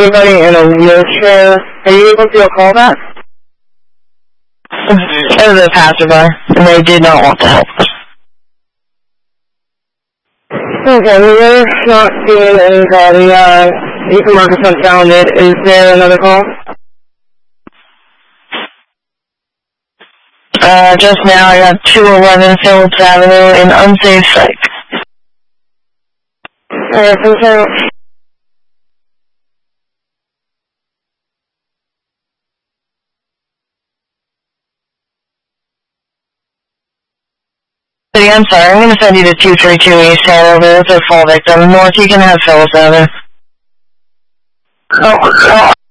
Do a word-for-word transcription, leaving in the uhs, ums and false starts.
anybody in a wheelchair. Are you able to do a call back? It was a passerby, and they did not want to help. Okay, we're not seeing anybody. Uh, you can mark us unfounded. Is there another call? Uh, just now I got two eleven Phillips Avenue in unsafe site. Alright, so I'm sorry, I'm going to send you to two three two East Hanover. It's a full victim. North, you can have Phillips Avenue. Oh, oh.